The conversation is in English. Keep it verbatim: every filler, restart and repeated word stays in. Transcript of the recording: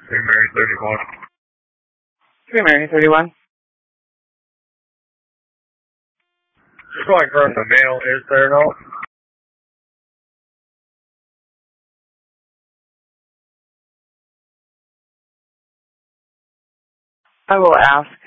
Three Mary thirty-one. Three Mary thirty-one. Just want to confirm the mail is there at all? I will ask.